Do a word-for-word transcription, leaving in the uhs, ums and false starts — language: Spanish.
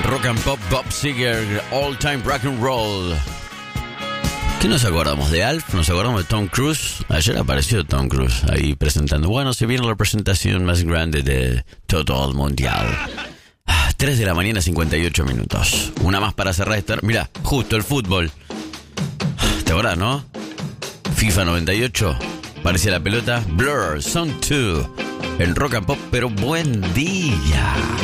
Rock and Pop, Bob Seger, All Time Rock and Roll. ¿Qué nos acordamos? ¿De Alf? ¿Nos acordamos de Tom Cruise? Ayer apareció Tom Cruise ahí presentando. Bueno, se viene la presentación más grande de todo el mundial. tres de la mañana, cincuenta y ocho minutos. Una más para cerrar esta... Mirá, justo el fútbol. ¿Te acordás, no? FIFA noventa y ocho. Parecía la pelota. Blur, Song dos. En Rock and Pop, pero buen día.